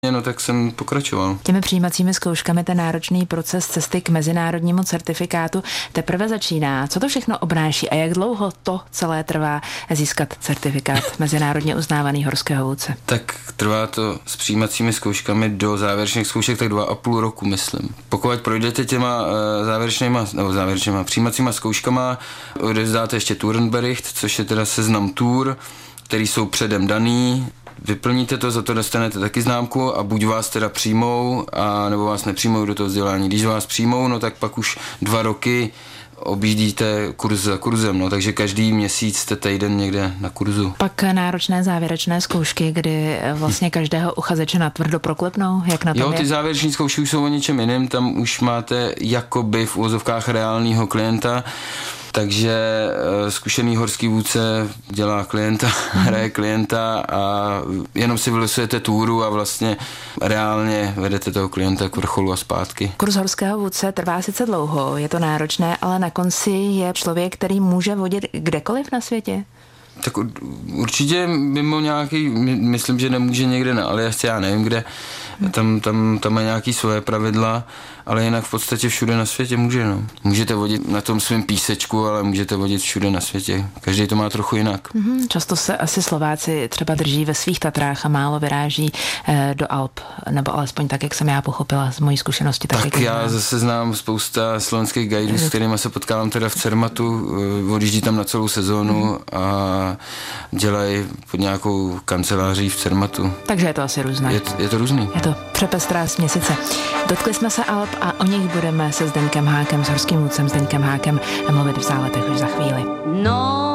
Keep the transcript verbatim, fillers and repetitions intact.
No tak jsem pokračoval. Těmi přijímacími zkouškami ten náročný proces cesty k mezinárodnímu certifikátu teprve začíná. Co to všechno obnáší a jak dlouho to celé trvá získat certifikát mezinárodně uznávaný horského vůdce? Tak trvá to s přijímacími zkouškami do závěrečných zkoušek tak dva a půl roku, myslím. Pokud projdete těma závěrečnýma, nebo závěrečnýma přijímacíma zkouškama, odevzdáte ještě Turnbericht, což je teda seznam tour, který jsou předem daný. Vyplníte to, za to dostanete taky známku a buď vás teda přijmou, a nebo vás nepřijmou do toho vzdělání. Když vás přijmou, no tak pak už dva roky objíždíte kurz za kurzem, no, takže každý měsíc jste týden někde na kurzu. Pak náročné závěrečné zkoušky, kdy vlastně každého uchazeče natvrdo proklepnou, jak na tom Jo, je? ty závěreční zkoušky už jsou o něčem jiném, tam už máte jakoby v uvozovkách reálního klienta, takže zkušený horský vůdce dělá klienta, hraje klienta a jenom si vylosujete túru a vlastně reálně vedete toho klienta k vrcholu a zpátky. Kurz horského vůdce trvá sice dlouho, je to náročné, ale na konci je člověk, který může vodit kdekoliv na světě? Tak určitě mimo nějaký, myslím, že nemůže někde na Aljašce, já nevím kde, tam, tam, tam má nějaký svoje pravidla, ale jinak v podstatě všude na světě může, no. Můžete vodit na tom svém písečku, ale můžete vodit všude na světě. Každý to má trochu jinak. Mm-hmm. Často se asi Slováci třeba drží ve svých Tatrách a málo vyráží eh, do Alp, nebo alespoň tak, jak jsem já pochopila z mojí zkušenosti. Tak, tak já zase znám spousta slovenských guidů, s kterými se potkávám teda v Cermatu, odjíždí tam na celou sezónu mm. a dělají pod nějakou kanceláří v Cermatu. Takže je to asi různé. Je, je to různý. Je to přepestrá směsice. Dotkli jsme se Alp a o nich budeme se Zdeňkem Hákem, s horským vůdcem Zdeňkem Hákem mluvit v Záletech už za chvíli. No.